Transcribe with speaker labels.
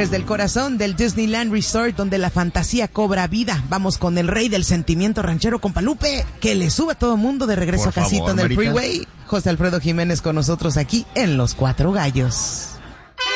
Speaker 1: Desde el corazón del Disneyland Resort, donde la fantasía cobra vida, vamos con el rey del sentimiento ranchero, compa Lupe, que le sube a todo mundo de regreso a casita en el Freeway. José Alfredo Jiménez con nosotros aquí en Los Cuatro Gallos.